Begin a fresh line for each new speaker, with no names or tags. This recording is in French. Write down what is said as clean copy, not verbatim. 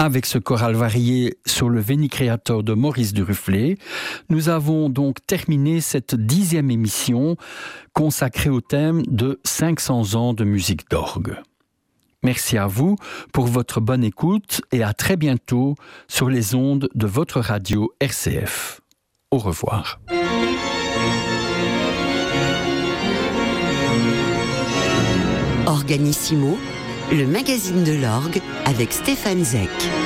avec ce choral varié sur le Veni Creator de Maurice Duruflé. Nous avons donc terminé cette 10e émission consacrée au thème de 500 ans de musique d'orgue. Merci à vous pour votre bonne écoute et à très bientôt sur les ondes de votre radio RCF. Au revoir.
Organissimo, le magazine de l'orgue avec Stéphane Zech.